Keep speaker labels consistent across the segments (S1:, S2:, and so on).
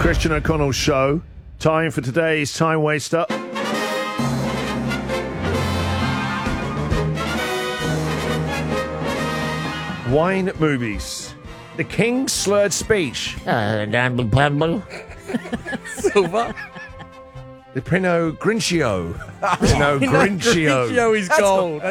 S1: Christian O'Connell Show. Time for today's Time Waster. Wine movies. The King's Slurred Speech.
S2: Silver.
S1: The Pinot Grinchio. Pinot Grinchio.
S3: Grinchio is gold.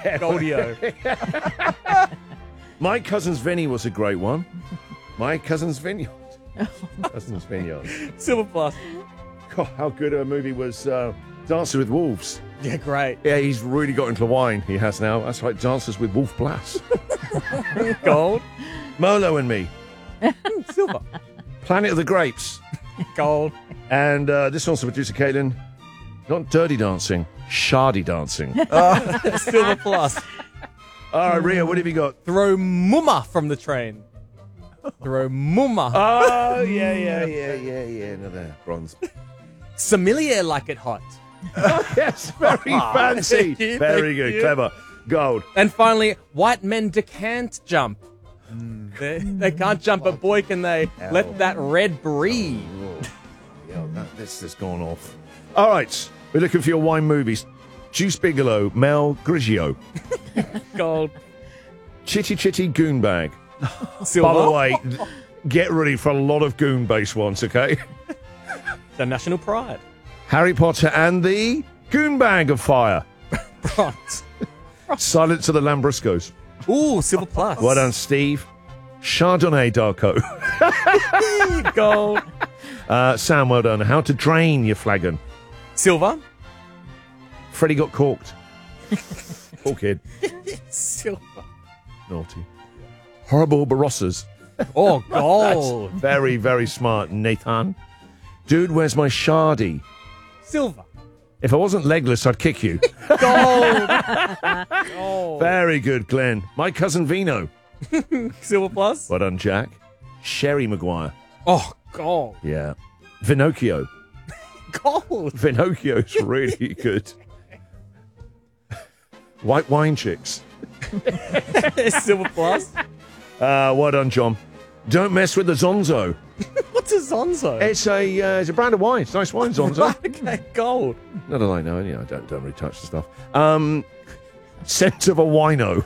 S3: Goldio.
S1: My Cousin's Vinny was a great one. My Cousin's Vineyard. Cousin's Vineyard.
S3: Silver Plus.
S1: God, how good a movie was Dances with Wolves.
S3: Yeah, great.
S1: Yeah, he's really got into wine, he has now. That's right, Dances with Wolf Blass.
S3: Gold.
S1: Merlot and Me.
S3: Silver.
S1: Planet of the Grapes.
S3: Gold.
S1: And this one's for producer Caitlin. Not Dirty Dancing, Shardy Dancing.
S3: Silver Plus.
S1: All right, Ria, what have you got?
S3: Throw Mumma from the train. Throw Mumma.
S1: Oh, yeah. Another bronze.
S3: Sommelier like it hot.
S1: Oh, yes, very fancy.
S3: Thank you,
S1: Very
S3: thank
S1: good,
S3: you.
S1: clever. Gold.
S3: And finally, white men can't jump. They can't jump, but boy, can they let that red breathe.
S1: Yeah, this has gone off. All right, we're looking for your wine movies. Juice Bigelow, Mel Grigio.
S3: Gold.
S1: Chitty Chitty Goonbag.
S3: Silver.
S1: By the way, get ready for a lot of goon-based ones, okay?
S3: The national pride.
S1: Harry Potter and the Goonbag of Fire.
S3: Bronze.
S1: Silence of the Lambruscos.
S3: Ooh, Silver Plus.
S1: Well done, Steve. Chardonnay Darko.
S3: Gold.
S1: Sam, well done. How to Drain Your Flagon.
S3: Silver.
S1: Freddie Got Corked. Poor kid.
S3: Silver.
S1: Naughty. Horrible Barossas.
S3: Oh, gold.
S1: Very, very smart, Nathan. Dude, where's my Shardy?
S3: Silver.
S1: If I wasn't legless, I'd kick you.
S3: Gold. Gold.
S1: Very good, Glenn. My Cousin Vino.
S3: Silver Plus.
S1: Well done, Jack. Sherry Maguire.
S3: Oh, gold.
S1: Yeah. Vinocchio.
S3: Gold.
S1: Vinocchio's really good. White Wine Chicks.
S3: Silver Plus.
S1: Well done, John. Don't mess with the Zonzo.
S3: What's a Zonzo?
S1: It's a brand of wine. It's nice wine, Zonzo.
S3: Okay, gold.
S1: Not that I know. I don't really touch the stuff. Scent of a Wino.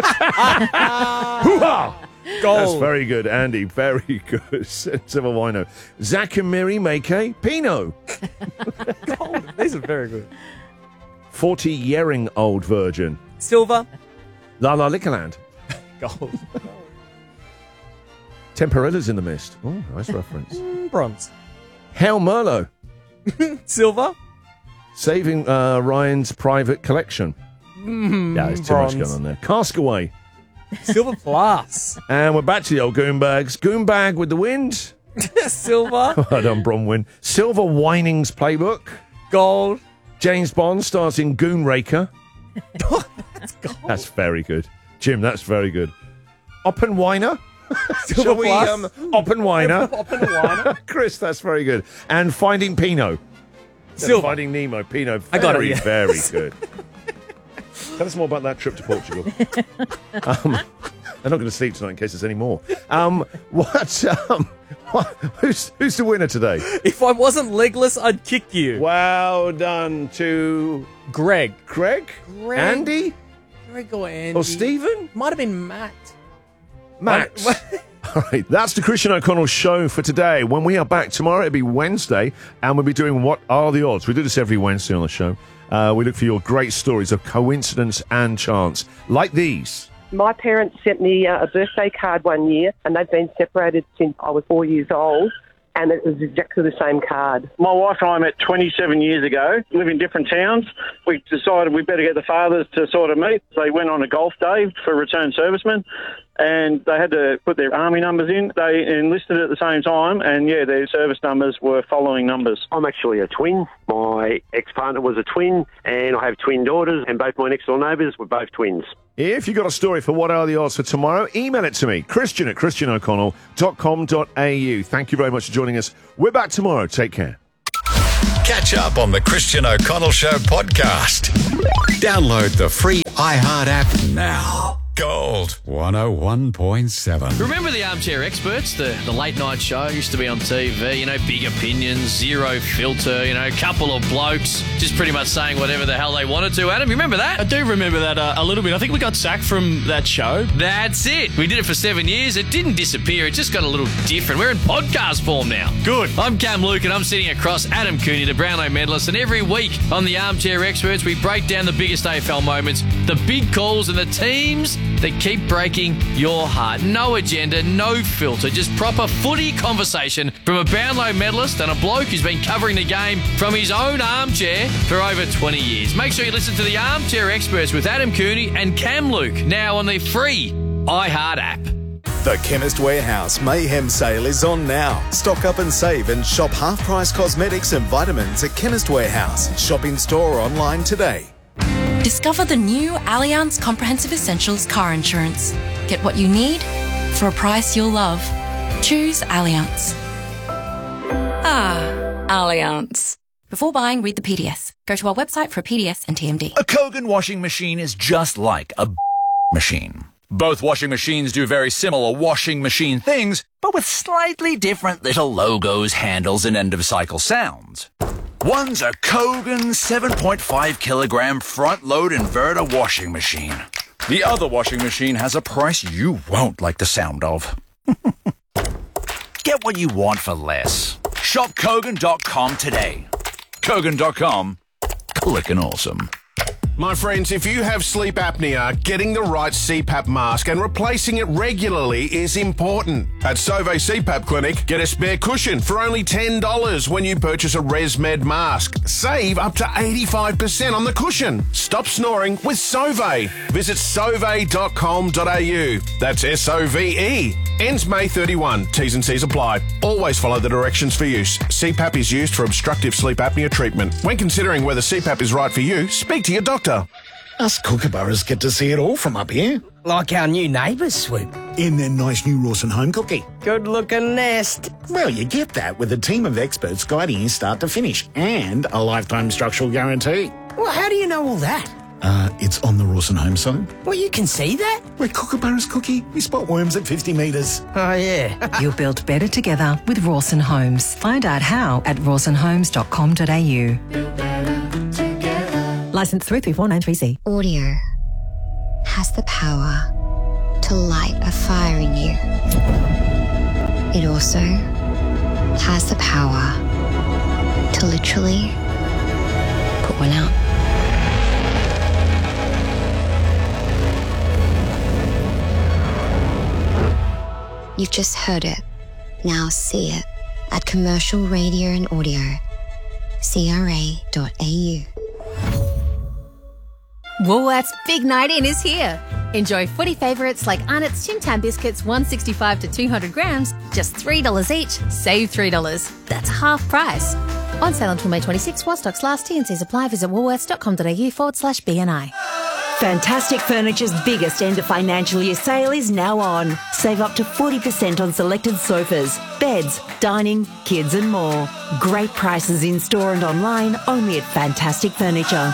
S1: Hoo-ha!
S3: Gold.
S1: That's very good, Andy. Very good. Scent of a Wino. Zach and Miri make a Pinot.
S3: Gold. These are very good.
S1: 40-yearing-old virgin.
S3: Silver.
S1: La La Liquorland.
S3: Gold.
S1: Temperella's in the Mist. Oh, nice reference.
S3: Bronze.
S1: Hail Merlot.
S3: Silver.
S1: Saving Ryan's Private Collection. Yeah, there's too much going on there. Caskaway.
S3: Silver Plus.
S1: And we're back to the old Goonbags. Goonbag with the Wind.
S3: Silver.
S1: Well done, Bronwyn. Silver Winings Playbook.
S3: Gold.
S1: James Bond stars in Goonraker.
S3: That's gold.
S1: That's very good. Jim, that's very good. Oppenweiner.
S3: Silver
S1: Shall we,
S3: Plus.
S1: Oppenweiner.
S3: Oppenweiner.
S1: Chris, that's very good. And Finding Pinot.
S3: Silver.
S1: Finding Nemo. Pinot.
S3: I got it,
S1: Very,
S3: yeah.
S1: very good. Tell us more about that trip to Portugal. I'm not going to sleep tonight in case there's any more. Who's the winner today?
S3: If I wasn't legless, I'd kick you.
S1: Well done to
S3: Greg.
S1: Greg? Andy?
S3: Greg or Andy.
S1: Or Stephen?
S3: Might have been Matt.
S1: Matt. All right, that's the Christian O'Connell Show for today. When we are back tomorrow, it'll be Wednesday, and we'll be doing What Are the Odds? We do this every Wednesday on the show. We look for your great stories of coincidence and chance, like these.
S4: My parents sent me a birthday card one year, and they've been separated since I was 4 years old, and it was exactly the same card.
S5: My wife and I met 27 years ago, live in different towns. We decided we better get the fathers to sort of meet. They went on a golf day for returned servicemen, and they had to put their army numbers in. They enlisted at the same time, and, yeah, their service numbers were following numbers.
S6: I'm actually a twin. My ex-partner was a twin, and I have twin daughters, and both my next-door neighbours were both twins.
S1: If you've got a story for What Are the Odds for tomorrow, email it to me, christian@christianoconnell.com.au. Thank you very much for joining us. We're back tomorrow. Take care.
S7: Catch up on the Christian O'Connell Show podcast. Download the free iHeart app now. Gold.
S2: 101.7.
S8: Remember the Armchair Experts, the late night show used to be on TV, big opinions, zero filter, a couple of blokes just pretty much saying whatever the hell they wanted to. Adam, you remember that?
S9: I do remember that a little bit. I think we got sacked from that show.
S8: That's it. We did it for 7 years. It didn't disappear. It just got a little different. We're in podcast form now.
S9: Good.
S8: I'm Cam Luke and I'm sitting across Adam Cooney, the Brownlow medalist, and every week on the Armchair Experts, we break down the biggest AFL moments, the big calls and the teams that keep breaking your heart. No agenda, no filter, just proper footy conversation from a Brownlow medalist and a bloke who's been covering the game from his own armchair for over 20 years. Make sure you listen to the Armchair Experts with Adam Cooney and Cam Luke, now on the free iHeart app.
S10: The Chemist Warehouse Mayhem Sale is on now. Stock up and save and shop half-price cosmetics and vitamins at Chemist Warehouse. Shop in store or online today.
S11: Discover the new Allianz Comprehensive Essentials car insurance. Get what you need for a price you'll love. Choose Allianz. Allianz. Before buying, read the PDS. Go to our website for a PDS and TMD.
S12: A Kogan washing machine is just like a machine. Both washing machines do very similar washing machine things, but with slightly different little logos, handles, and end-of-cycle sounds. One's a Kogan 7.5 kilogram front-load inverter washing machine. The other washing machine has a price you won't like the sound of. Get what you want for less. Shop Kogan.com today. Kogan.com. Clickin' awesome.
S13: My friends, if you have sleep apnea, getting the right CPAP mask and replacing it regularly is important. At Sauvé CPAP Clinic, get a spare cushion for only $10 when you purchase a ResMed mask. Save up to 85% on the cushion. Stop snoring with Sauvé. Visit sauve.com.au. That's SOVE. Ends May 31. T's and C's apply. Always follow the directions for use. CPAP is used for obstructive sleep apnea treatment. When considering whether CPAP is right for you, speak to your doctor.
S14: Us kookaburras get to see it all from up here.
S15: Like our new neighbours, Swoop.
S14: In their nice new Rawson home cookie.
S15: Good-looking nest.
S14: Well, you get that with a team of experts guiding you start to finish and a lifetime structural guarantee.
S15: Well, how do you know all that?
S14: It's on the Rawson home side.
S15: Well, you can see that?
S14: Where kookaburras cookie, we spot worms at 50 metres.
S15: Oh, yeah.
S16: You're built better together with Rawson Homes. Find out how at rawsonhomes.com.au. Licence 334993C.
S17: Audio has the power to light a fire in you. It also has the power to literally put one out. You've just heard it. Now see it at Commercial Radio and Audio. CRA.au.
S18: Woolworths Big Night In is here. Enjoy footy favourites like Arnott's Tim Tam biscuits, 165 to 200 grams, just $3 each. Save $3. That's half price. On sale until May 26 while stocks last. T&Cs apply. Visit woolworths.com.au/BNI.
S16: Fantastic Furniture's biggest end of financial year sale is now on. Save up to 40% on selected sofas, beds, dining, kids and more. Great prices in store and online only at Fantastic Furniture.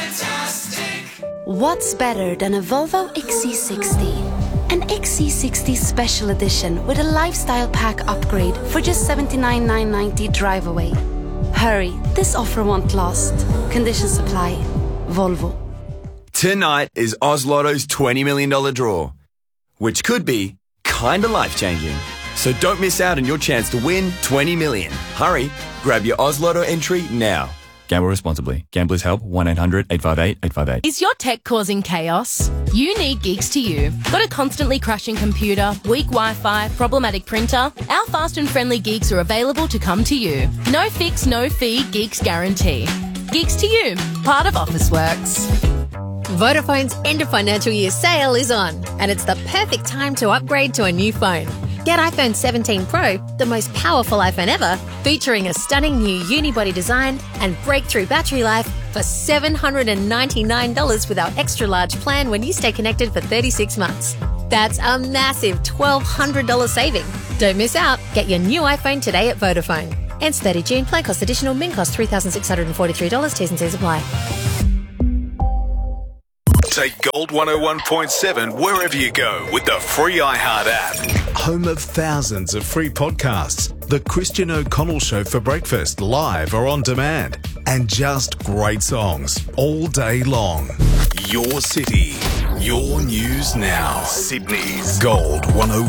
S19: What's better than a Volvo XC60? An XC60 Special Edition with a lifestyle pack upgrade for just $79,990 drive away. Hurry, this offer won't last. Conditions apply. Volvo.
S20: Tonight is Oz Lotto's $20 million draw, which could be kinda life-changing. So don't miss out on your chance to win $20 million. Hurry, grab your Oz Lotto entry now.
S21: Gamble responsibly. Gamblers Help 1-800-858-858.
S22: Is your tech causing chaos? You need Geeks to You. Got a constantly crashing computer, weak Wi-Fi, problematic printer? Our fast and friendly geeks are available to come to you. No fix, no fee, Geeks guarantee. Geeks to You, part of Officeworks.
S23: Vodafone's end of financial year sale is on, and it's the perfect time to upgrade to a new phone. Get iPhone 17 Pro, the most powerful iPhone ever, featuring a stunning new unibody design and breakthrough battery life for $799 with our extra large plan when you stay connected for 36 months. That's a massive $1,200 saving. Don't miss out. Get your new iPhone today at Vodafone. Ends 30 June. Plan cost additional. Min cost $3,643. T's and C's apply.
S10: Take Gold 101.7 wherever you go with the free iHeart app. Home of thousands of free podcasts. The Christian O'Connell Show for breakfast, live or on demand. And just great songs all day long. Your city, your news now. Sydney's Gold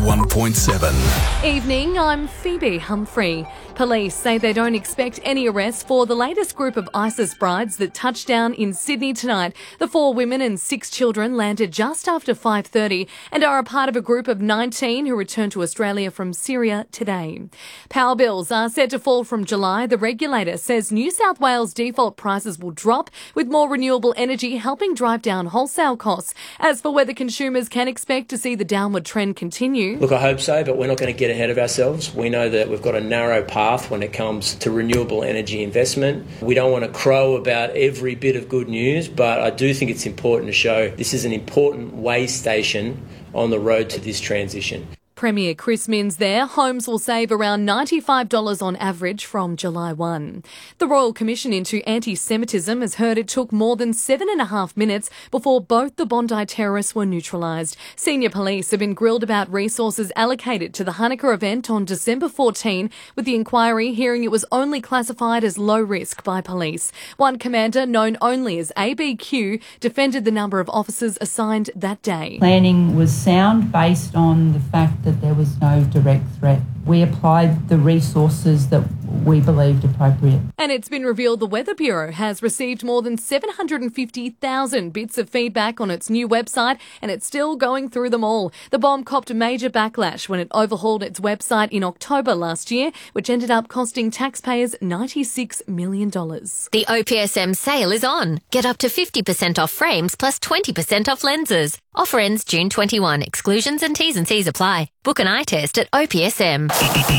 S10: 101.7.
S3: Evening, I'm Phoebe Humphrey. Police say they don't expect any arrests for the latest group of ISIS brides that touched down in Sydney tonight. The 4 women and 6 children landed just after 5:30 and are a part of a group of 19 who returned to Australia from Syria today. Power bills are set to fall from July. The regulator says New South Wales default prices will drop, with more renewable energy helping drive down wholesale costs. As for whether consumers can expect to see the downward trend continue.
S4: Look, I hope so, but we're not going to get ahead of ourselves. We know that we've got a narrow path when it comes to renewable energy investment. We don't want to crow about every bit of good news, but I do think it's important to show this is an important way station on the road to this transition.
S3: Premier Chris Minns there. Homes will save around $95 on average from July 1. The Royal Commission into Anti-Semitism has heard it took more than 7.5 minutes before both the Bondi terrorists were neutralised. Senior police have been grilled about resources allocated to the Hanukkah event on December 14, with the inquiry hearing it was only classified as low risk by police. One commander, known only as ABQ, defended the number of officers assigned that day.
S5: Planning was sound based on the fact that there was no direct threat. We applied the resources that we believed appropriate.
S3: And it's been revealed the Weather Bureau has received more than 750,000 bits of feedback on its new website, and it's still going through them all. The bomb copped a major backlash when it overhauled its website in October last year, which ended up costing taxpayers $96 million.
S24: The OPSM sale is on. Get up to 50% off frames plus 20% off lenses. Offer ends June 21. Exclusions and T's and C's apply. Book an eye test at OPSM.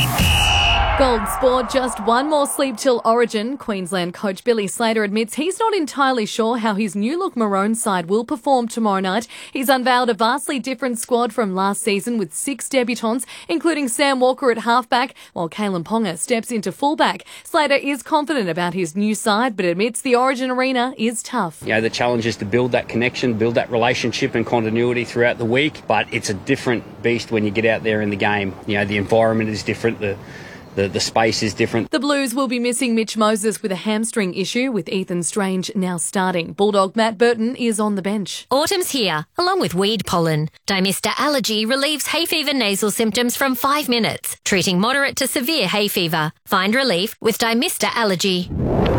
S3: Gold Sport, just one more sleep till Origin. Queensland coach Billy Slater admits he's not entirely sure how his new look maroon side will perform tomorrow night. He's unveiled a vastly different squad from last season with 6 debutants, including Sam Walker at halfback, while Kalen Ponga steps into fullback. Slater is confident about his new side, but admits the Origin arena is tough.
S25: You know, the challenge is to build that connection, build that relationship and continuity throughout the week, but it's a different beast when you get out there in the game. You know, the environment is different, the space is different.
S3: The Blues will be missing Mitch Moses with a hamstring issue, with Ethan Strange now starting. Bulldog Matt Burton is on the bench.
S24: Autumn's here, along with weed pollen. Dimista Allergy relieves hay fever nasal symptoms from 5 minutes, treating moderate to severe hay fever. Find relief with Dimista Allergy.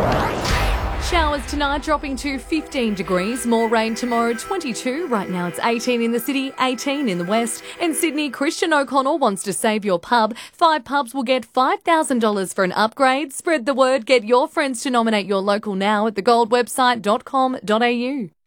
S3: Showers tonight dropping to 15 degrees. More rain tomorrow, 22. Right now it's 18 in the city, 18 in the west. In Sydney, Christian O'Connell wants to save your pub. 5 pubs will get $5,000 for an upgrade. Spread the word. Get your friends to nominate your local now at thegoldwebsite.com.au.